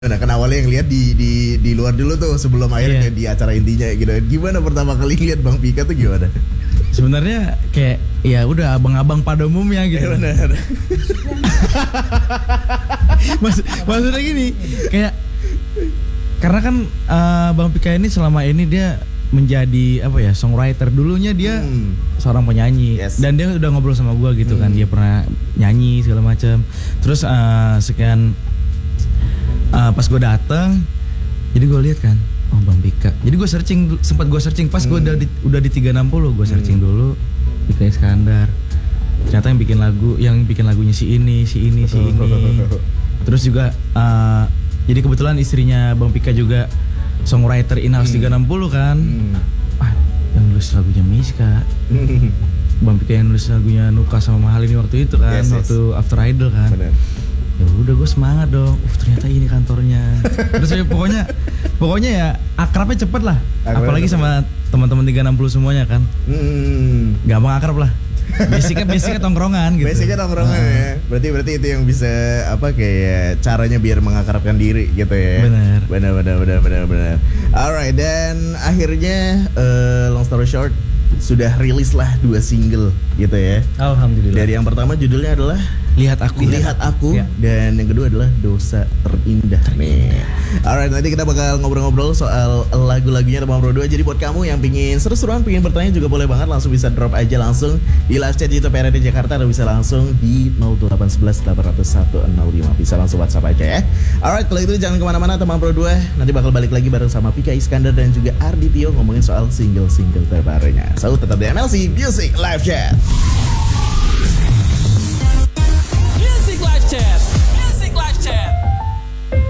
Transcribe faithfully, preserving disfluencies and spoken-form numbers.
Nah kan awalnya yang lihat di di di luar dulu tuh sebelum akhirnya yeah. di acara intinya gitu. Gimana pertama kali lihat Bang Pika tuh gimana? Sebenarnya kayak ya udah abang-abang pada umumnya gitu. Eh, benar. Maksud, maksudnya gini, kayak karena kan uh, Bang Pika ini selama ini dia menjadi apa ya, songwriter. Dulunya dia hmm. seorang penyanyi, yes. dan dia udah ngobrol sama gua gitu hmm. kan, dia pernah nyanyi segala macam. Terus uh, sekian Uh, pas gue dateng, jadi gue lihat kan, oh Bang Pika. Jadi gue searching, sempat gue searching pas hmm. gue udah di, udah di tiga enam puluh, gue searching hmm. dulu Pika Iskandar. Ternyata yang bikin lagu, yang bikin lagunya si ini, si ini, si ini. Terus juga, uh, jadi kebetulan istrinya Bang Pika juga songwriter in-house hmm. tiga enam puluh kan. Hmm. Ah, yang nulis lagunya Miska. Bang Pika yang nulis lagunya Nuka sama Mahal ini waktu itu kan, yes, waktu yes. After Idol kan. Bener. Ya udah gue semangat dong. Uh, ternyata ini kantornya. Terus ya pokoknya pokoknya ya akrabnya cepet lah. Akrab apalagi cepet. Sama teman-teman tiga enam puluh semuanya kan. Hmm. Gampang akrab lah. Basicnya basicnya tongkrongan gitu. Basicnya tongkrongan nah. ya. Berarti berarti itu yang bisa apa kayak caranya biar mengakrabkan diri gitu ya. Benar. Benar benar benar benar benar. Alright, dan akhirnya uh, long story short sudah rilis lah dua single gitu ya. Alhamdulillah. Dari yang pertama judulnya adalah Lihat Aku. Lihat Aku ya. Dan yang kedua adalah Dosa Terindah, Terindah. Nih. Alright, nanti kita bakal ngobrol-ngobrol soal lagu-lagunya Teman Berdua. Jadi buat kamu yang pingin seru-seruan, pingin bertanya juga boleh banget, langsung bisa drop aja langsung di live chat YouTube R R D Jakarta, atau bisa langsung di nol delapan satu satu delapan nol satu nol lima. Bisa langsung WhatsApp aja ya. Alright, kalau itu jangan kemana-mana Teman Berdua. Nanti bakal balik lagi bareng sama Pika Iskandar dan juga Arditio ngomongin soal single-single terbarunya. So tetap di M L C Music Live Chat.